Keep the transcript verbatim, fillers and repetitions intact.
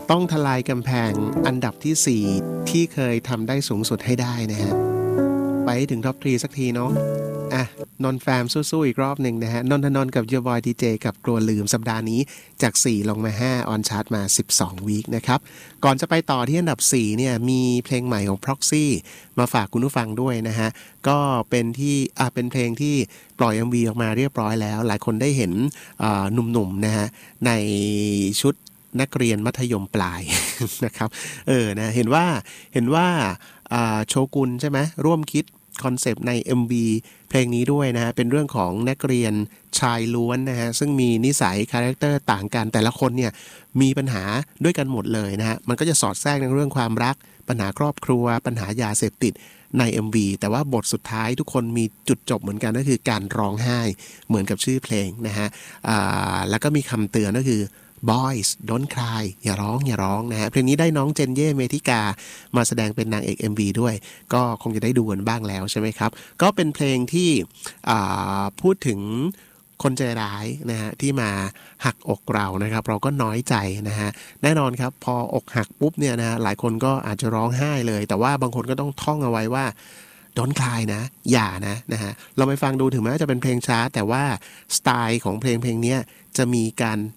ต้องทลายกำแพงอันดับที่สี่ที่เคยทำได้สูงสุดให้ได้นะฮะไปถึงท็อปทรีสักทีเนาะอ่ะนนแฟมสู้ๆอีกรอบหนึ่งนะฮะนนทนนท์กับ Your Boy ดี เจ กับกลัวลืมสัปดาห์นี้จากสี่ลงมาห้าออนชาร์ตมาสิบสองวีคนะครับก่อนจะไปต่อที่อันดับสี่เนี่ยมีเพลงใหม่ของ Proxy มาฝากคุณผู้ฟังด้วยนะฮะก็เป็นที่อ่ะเป็นเพลงที่ปล่อย เอ็ม วี ออกมาเรียบร้อยแล้วหลายคนได้เห็นอ่าหนุ่มๆนะฮะในชุดนักเรียนมัธยมปลาย นะครับเออนะเห็นว่าเห็นว่าโชกุนใช่ไหมร่วมคิดคอนเซปต์ใน เอ็ม วี เพลงนี้ด้วยนะฮะเป็นเรื่องของนักเรียนชายล้วนนะฮะซึ่งมีนิสัยคาแรคเตอร์ต่างกันแต่ละคนเนี่ยมีปัญหาด้วยกันหมดเลยนะฮะมันก็จะสอดแทรกในเรื่องความรักปัญหาครอบครัวปัญหายาเสพติดใน เอ็ม วี แต่ว่าบทสุดท้ายทุกคนมีจุดจบเหมือนกันก็คือการร้องไห้เหมือนกับชื่อเพลงนะฮะแล้วก็มีคำเตือนก็คือBoys Don't Cry อย่าร้องอย่าร้องนะฮะเพลงนี้ได้น้องเจนเย่เมธิกามาแสดงเป็นนางเอก เอ็ม วี ด้วยก็คงจะได้ดูกันบ้างแล้วใช่ไหมครับก็เป็นเพลงที่พูดถึงคนใจร้ายนะฮะที่มาหักอกเรานะครับเราก็น้อยใจนะฮะแน่นอนครับพออกหักปุ๊บเนี่ยนะฮะหลายคนก็อาจจะร้องไห้เลยแต่ว่าบางคนก็ต้องท่องเอาไว้ว่าDon't Cry นะอย่านะนะฮะเราไปฟังดูถึงแม้จะเป็นเพลงช้าแต่ว่าสไตล์ของเพลงเพลงนี้จะมีการ